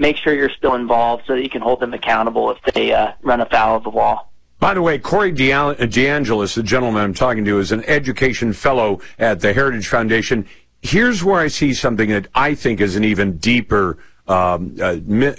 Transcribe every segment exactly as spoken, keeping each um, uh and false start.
make sure you're still involved so that you can hold them accountable if they uh, run afoul of the law. By the way, Corey DeAngelis, the gentleman I'm talking to, is an education fellow at the Heritage Foundation. Here's where I see something that I think is an even deeper, um, uh,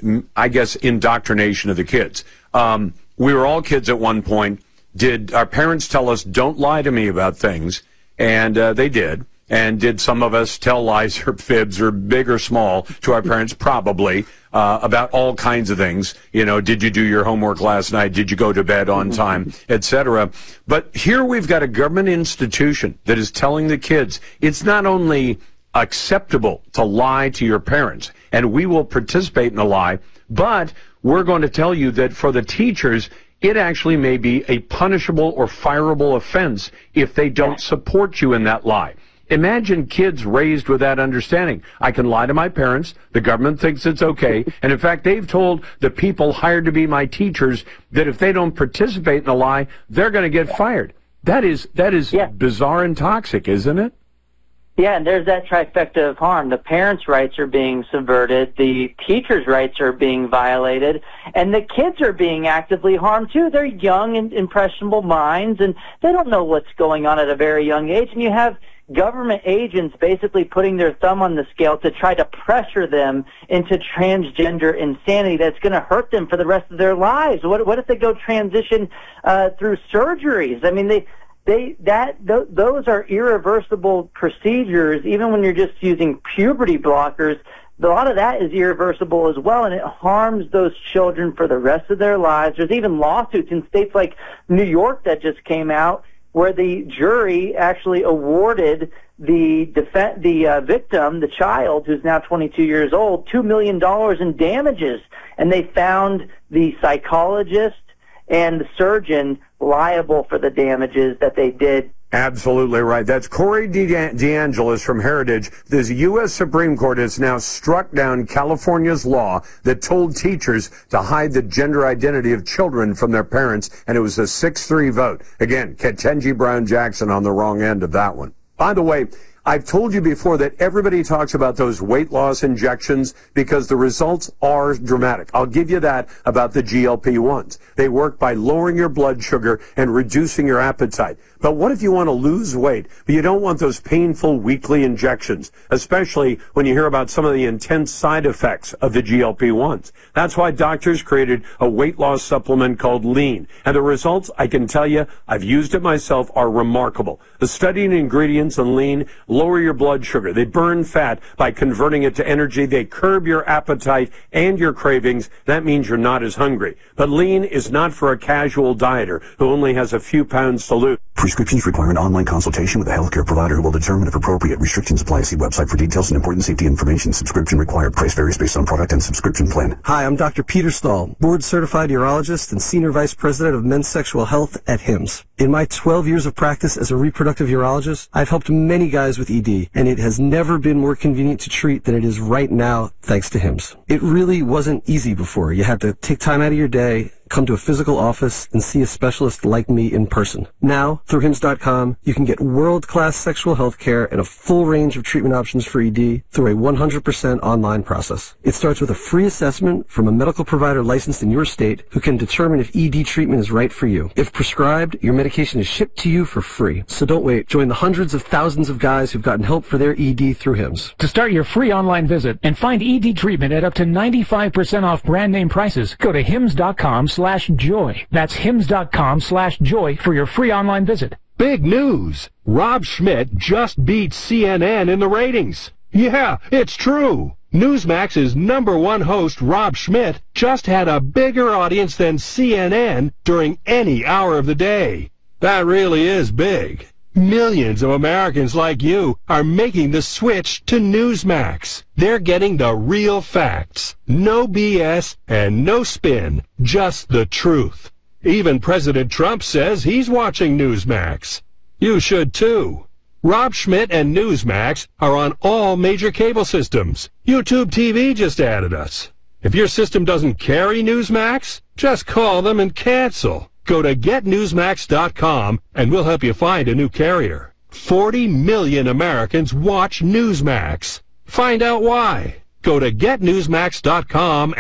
I guess, indoctrination of the kids. Um, we were all kids at one point. Did our parents tell us, don't lie to me about things? And uh, they did. And did some of us tell lies or fibs, or big or small, to our parents? Probably, uh, about all kinds of things. You know, did you do your homework last night? Did you go to bed on time, et cetera? But here we've got a government institution that is telling the kids it's not only acceptable to lie to your parents, and we will participate in the lie, but we're going to tell you that for the teachers, it actually may be a punishable or fireable offense if they don't support you in that lie. Imagine kids raised with that understanding. I can lie to my parents. The government thinks it's okay. And in fact, they've told the people hired to be my teachers that if they don't participate in the lie, they're going to get fired. That is, that is yeah. bizarre and toxic, isn't it? Yeah, and there's that trifecta of harm. The parents' rights are being subverted, the teachers' rights are being violated, and the kids are being actively harmed too. They're young and impressionable minds, and they don't know what's going on at a very young age. And you have government agents basically putting their thumb on the scale to try to pressure them into transgender insanity that's going to hurt them for the rest of their lives. What, what if they go transition uh, through surgeries? I mean, they... They that th those are irreversible procedures. Even when you're just using puberty blockers, a lot of that is irreversible as well, and it harms those children for the rest of their lives. There's even lawsuits in states like New York that just came out where the jury actually awarded the def the uh, victim, the child, who's now twenty-two years old, two million dollars in damages, and they found the psychologist and the surgeon liable for the damages that they did. Absolutely right. That's Corey DeAngelis from Heritage. The U S Supreme Court has now struck down California's law that told teachers to hide the gender identity of children from their parents, and it was a six three vote. Again, Ketanji Brown Jackson on the wrong end of that one. By the way, I've told you before that everybody talks about those weight loss injections because the results are dramatic. I'll give you that about the G L P ones. They work by lowering your blood sugar and reducing your appetite. But what if you want to lose weight, but you don't want those painful weekly injections, especially when you hear about some of the intense side effects of the G L P ones? That's why doctors created a weight loss supplement called Lean. And the results, I can tell you, I've used it myself, are remarkable. The studying ingredients in Lean lower your blood sugar. They burn fat by converting it to energy. They curb your appetite and your cravings. That means you're not as hungry. But Lean is not for a casual dieter who only has a few pounds to lose. Prescriptions require an online consultation with a healthcare provider who will determine if appropriate. Restrictions apply. See website for details and important safety information. Subscription required. Price varies based on product and subscription plan. Hi, I'm Doctor Peter Stahl, board-certified urologist and Senior Vice President of Men's Sexual Health at Hims. In my twelve years of practice as a reproductive urologist, I've helped many guys with E D, and it has never been more convenient to treat than it is right now, thanks to Hims. It really wasn't easy before. You had to take time out of your day, come to a physical office, and see a specialist like me in person. Now, through Hims dot com, you can get world-class sexual health care and a full range of treatment options for E D through a one hundred percent online process. It starts with a free assessment from a medical provider licensed in your state who can determine if E D treatment is right for you. If prescribed, your medication is shipped to you for free. So don't wait. Join the hundreds of thousands of guys who've gotten help for their E D through Hims. To start your free online visit and find E D treatment at up to ninety-five percent off brand name prices, go to Hims dot com slash joy. That's Hims dot com slash joy for your free online visit. Big news! Rob Schmidt just beat C N N in the ratings. Yeah, it's true. Newsmax's number one host, Rob Schmidt, just had a bigger audience than C N N during any hour of the day. That really is big. Millions of Americans like you are making the switch to Newsmax. They're getting the real facts. No B S and no spin, just the truth. Even President Trump says he's watching Newsmax. You should too. Rob Schmidt and Newsmax are on all major cable systems. YouTube T V just added us. If your system doesn't carry Newsmax, just call them and cancel. Go to get newsmax dot com and we'll help you find a new carrier. forty million Americans watch Newsmax. Find out why. Go to get newsmax dot com